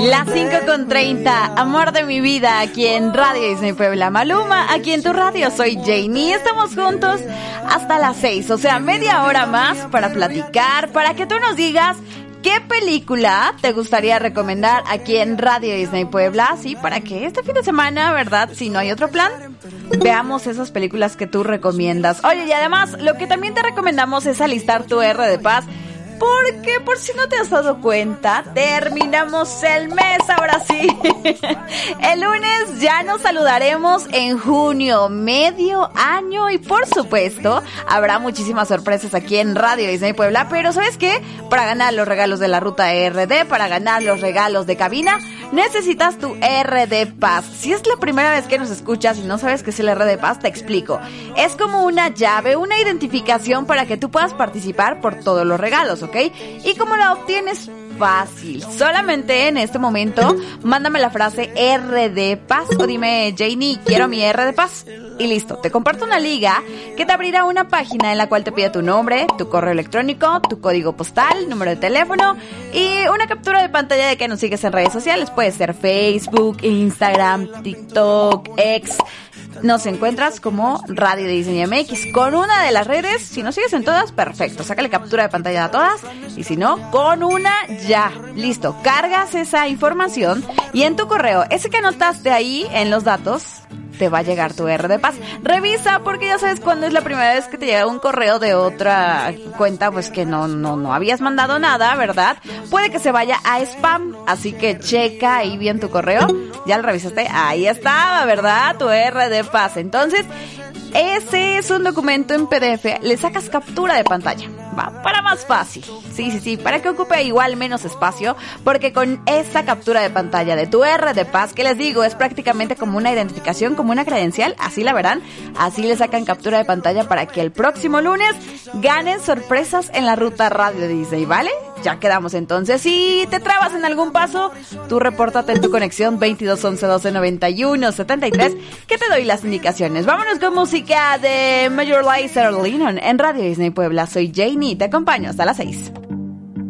Las 5:30, amor de mi vida, aquí en Radio Disney Puebla. Maluma, aquí en tu radio, soy Janie. Estamos juntos hasta las 6, o sea, media hora más para platicar, para que tú nos digas qué película te gustaría recomendar aquí en Radio Disney Puebla. Sí, para que este fin de semana, ¿verdad? Si no hay otro plan, veamos esas películas que tú recomiendas. Oye, y además, lo que también te recomendamos es alistar tu R de paz. Porque, por si no te has dado cuenta, terminamos el mes, ahora sí. El lunes ya nos saludaremos en junio, medio año, y por supuesto, habrá muchísimas sorpresas aquí en Radio Disney Puebla. Pero ¿sabes qué? Para ganar los regalos de la ruta RD, para ganar los regalos de cabina, necesitas tu RD Paz. Si es la primera vez que nos escuchas y no sabes qué es el RD Paz, te explico. Es como una llave, una identificación para que tú puedas participar por todos los regalos, ¿ok? ¿Y cómo la obtienes? Fácil. Solamente en este momento, mándame la frase RD Paz o dime, Janie, quiero mi RD Paz. Y listo, te comparto una liga que te abrirá una página en la cual te pide tu nombre, tu correo electrónico, tu código postal, número de teléfono y una captura de pantalla de que nos sigues en redes sociales. Puede ser Facebook, Instagram, TikTok, X. Nos encuentras como Radio Disney MX. Con una de las redes, si no sigues en todas, perfecto, sácale captura de pantalla a todas. Y si no, con una ya, listo, cargas esa información y en tu correo, ese que anotaste ahí en los datos, te va a llegar tu RD Paz. Revisa, porque ya sabes cuando es la primera vez que te llega un correo de otra cuenta, pues que no habías mandado nada, ¿verdad? Puede que se vaya a spam, así que checa ahí bien tu correo. ¿Ya lo revisaste? Ahí estaba, ¿verdad? Tu RD Paz. Entonces, ese es un documento en PDF, le sacas captura de pantalla, va, para más fácil. Sí, para que ocupe igual menos espacio, porque con esta captura de pantalla de tu RD Paz, que les digo, es prácticamente como una identificación, como una credencial, así la verán, así le sacan captura de pantalla para que el próximo lunes ganen sorpresas en la ruta Radio Disney, ¿vale? Ya quedamos entonces. Si te trabas en algún paso, tú repórtate en tu conexión 22 11 12 91 73, que te doy las indicaciones. Vámonos con música de Major Lazer Lennon en Radio Disney Puebla. Soy Janie, te acompaño hasta las 6.